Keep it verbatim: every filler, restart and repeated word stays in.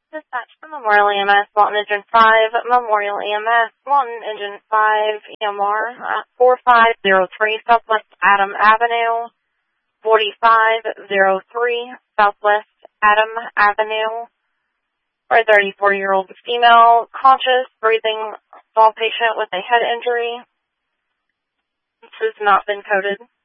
Dispatch from Memorial E M S, Walton Engine five, Memorial E M S, Walton Engine five, E M R, uh, four five zero three Southwest Adam Avenue, forty-five oh three Southwest Adam Avenue, for a thirty-four-year-old female, conscious, breathing, small patient with a head injury. This has not been coded.